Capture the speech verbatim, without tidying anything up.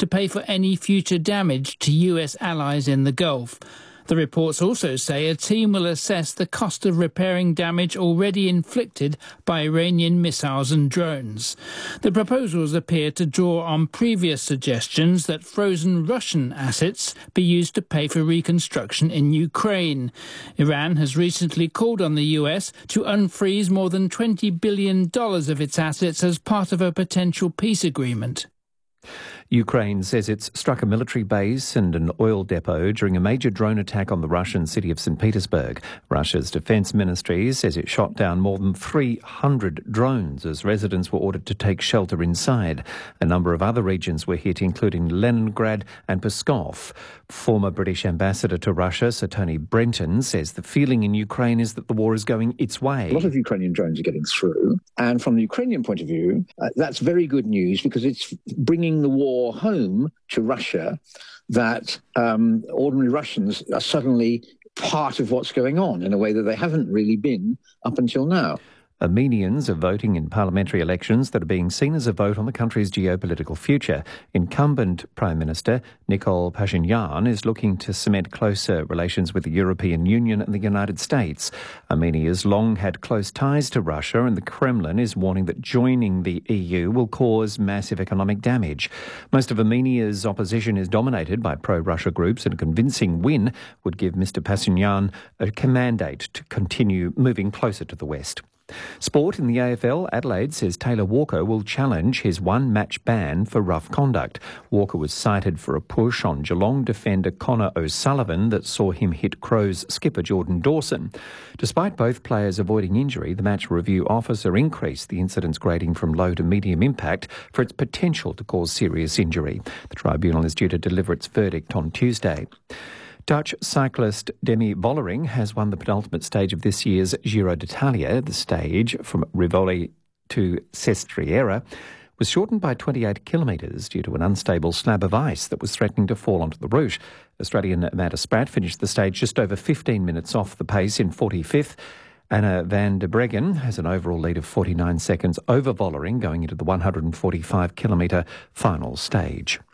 to pay for any future damage to U S allies in the Gulf. The reports also say a team will assess the cost of repairing damage already inflicted by Iranian missiles and drones. The proposals appear to draw on previous suggestions that frozen Russian assets be used to pay for reconstruction in Ukraine. Iran has recently called on the U S to unfreeze more than twenty billion dollars of its assets as part of a potential peace agreement. Ukraine says it's struck a military base and an oil depot during a major drone attack on the Russian city of Saint Petersburg. Russia's defence ministry says it shot down more than three hundred drones as residents were ordered to take shelter inside. A number of other regions were hit, including Leningrad and Pskov. Former British ambassador to Russia, Sir Tony Brenton, says the feeling in Ukraine is that the war is going its way. A lot of Ukrainian drones are getting through, and from the Ukrainian point of view, uh, that's very good news because it's bringing the war home to Russia that um, ordinary Russians are suddenly part of what's going on in a way that they haven't really been up until now. Armenians are voting in parliamentary elections that are being seen as a vote on the country's geopolitical future. Incumbent Prime Minister Nikol Pashinyan is looking to cement closer relations with the European Union and the United States. Armenia's long had close ties to Russia, and the Kremlin is warning that joining the E U will cause massive economic damage. Most of Armenia's opposition is dominated by pro-Russia groups, and a convincing win would give Mister Pashinyan a mandate to continue moving closer to the West. Sport in the A F L, Adelaide says Taylor Walker will challenge his one-match ban for rough conduct. Walker was cited for a push on Geelong defender Connor O'Sullivan that saw him hit Crows skipper Jordan Dawson. Despite both players avoiding injury, the match review officer increased the incident's grading from low to medium impact for its potential to cause serious injury. The tribunal is due to deliver its verdict on Tuesday. Dutch cyclist Demi Vollering has won the penultimate stage of this year's Giro d'Italia. The stage from Rivoli to Sestriere was shortened by twenty-eight kilometres due to an unstable slab of ice that was threatening to fall onto the route. Australian Amanda Spratt finished the stage just over fifteen minutes off the pace in forty-fifth. Anna van der Breggen has an overall lead of forty-nine seconds over Vollering going into the one hundred forty-five kilometre final stage.